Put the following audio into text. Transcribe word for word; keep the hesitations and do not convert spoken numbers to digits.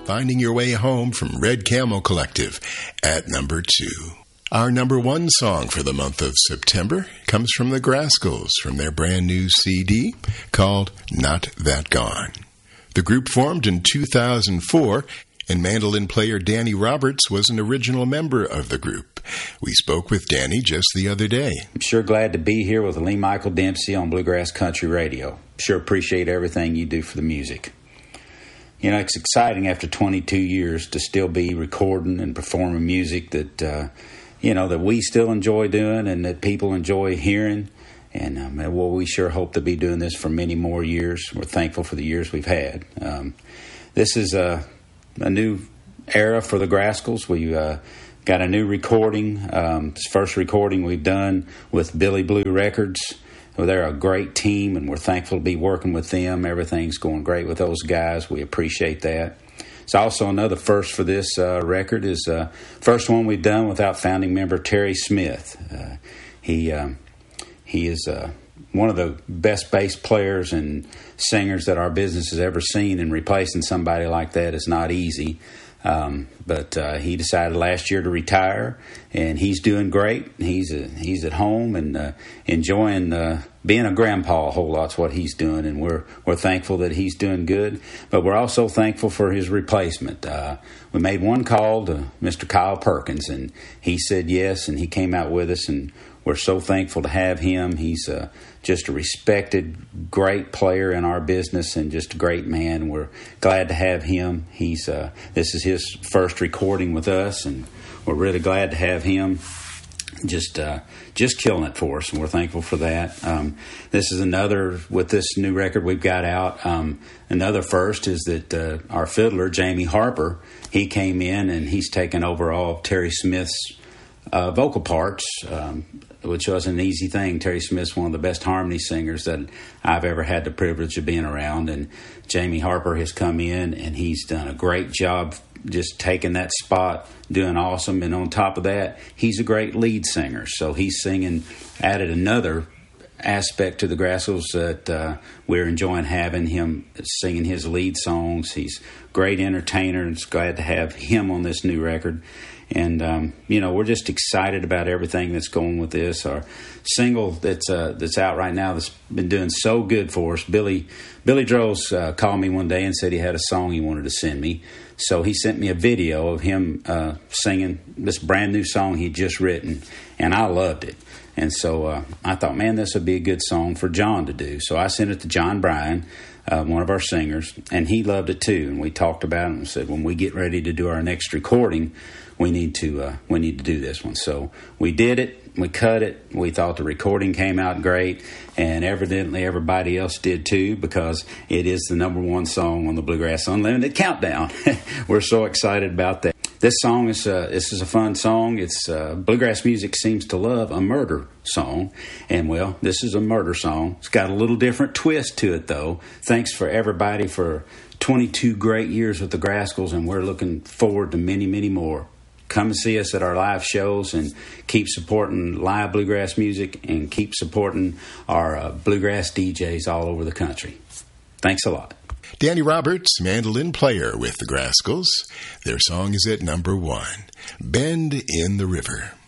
Finding Your Way Home from Red Camel Collective at number two. Our number one song for the month of September comes from the Grascals from their brand new C D called Not That Gone. The group formed in two thousand four, and mandolin player Danny Roberts was an original member of the group. We spoke with Danny just the other day. I'm sure glad to be here with Lee Michael Dempsey on Bluegrass Country Radio. Sure appreciate everything you do for the music. You know, it's exciting after twenty-two years to still be recording and performing music that, uh, you know, that we still enjoy doing and that people enjoy hearing. And, um, well, we sure hope to be doing this for many more years. We're thankful for the years we've had. Um, this is a, a new era for the Grascals. We uh, got a new recording. Um, it's the first recording we've done with Billy Blue Records. Well, they're a great team, and we're thankful to be working with them. Everything's going great with those guys. We appreciate that. It's also another first for this uh, record. Is uh, first one we've done without founding member Terry Smith. Uh, he um, he is uh, one of the best bass players and singers that our business has ever seen, and replacing somebody like that is not easy. Um, but uh, he decided last year to retire, and he's doing great. He's a, he's at home and uh, enjoying uh, being a grandpa a whole lot's what he's doing, and we're we're thankful that he's doing good. But we're also thankful for his replacement. Uh, we made one call to Mister Kyle Perkins, and he said yes, and he came out with us, and we're so thankful to have him. He's uh, just a respected, great player in our business and just a great man. We're glad to have him. He's uh, this is his first recording with us, and we're really glad to have him. Just uh, just killing it for us, and we're thankful for that. Um, this is another, with this new record we've got out, um, another first is that uh, our fiddler, Jamie Harper, he came in and he's taken over all of Terry Smith's uh, vocal parts, um, which wasn't an easy thing. Terry Smith's one of the best harmony singers that I've ever had the privilege of being around, and Jamie Harper has come in and he's done a great job just taking that spot, doing awesome. And on top of that, he's a great lead singer, so he's singing, added another aspect to the Grascals that uh, we're enjoying having him singing his lead songs. He's a great entertainer, and it's glad to have him on this new record. And, um, you know, we're just excited about everything that's going with this. Our single that's uh, that's out right now that's been doing so good for us, Billy Billy Droz uh, called me one day and said he had a song he wanted to send me. So he sent me a video of him uh, singing this brand new song he'd just written, and I loved it. And so uh, I thought, man, this would be a good song for John to do. So I sent it to John Bryan, uh, one of our singers, and he loved it too. And we talked about it and said, when we get ready to do our next recording, we need to uh, we need to do this one. So we did it. We cut it. We thought the recording came out great, and evidently everybody else did too, because it is the number one song on the Bluegrass Unlimited Countdown. We're so excited about that. This song is uh, this is a fun song. It's uh, bluegrass music seems to love a murder song, and well, this is a murder song. It's got a little different twist to it, though. Thanks for everybody for twenty-two great years with the Grascals, and we're looking forward to many, many more. Come and see us at our live shows, and keep supporting live bluegrass music, and keep supporting our uh, bluegrass D Js all over the country. Thanks a lot. Danny Roberts, mandolin player with the Grascals. Their song is at number one, Bend in the River.